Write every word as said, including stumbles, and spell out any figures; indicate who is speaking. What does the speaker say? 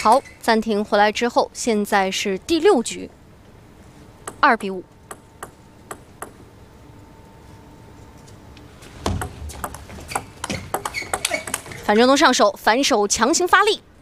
Speaker 1: 好，暂停回来之后，现在是第六局，二比五。樊振东上手，反手强行发力。